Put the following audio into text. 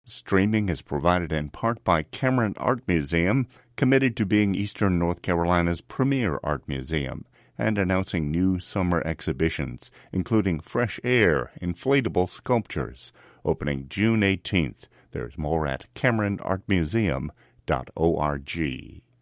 Streaming is provided in part by Cameron Art Museum, committed to being Eastern North Carolina's premier art museum, and announcing new summer exhibitions, including Fresh Air Inflatable Sculptures, opening June 18th. There's more at CameronArtMuseum.org.